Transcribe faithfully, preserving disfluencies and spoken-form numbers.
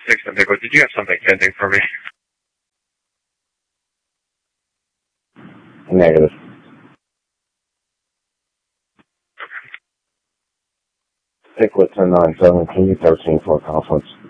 six Indigo. Did you have something pending for me? Negative. Pick with ten nine seven, can you thirteen for a conference?